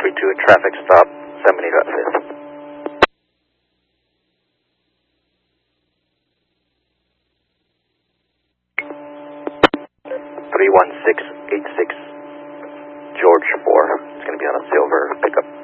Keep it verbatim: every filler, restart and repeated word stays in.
three two, traffic stop, seventy-five fifth. three one six eight six, George four. It's going to be on a silver pickup.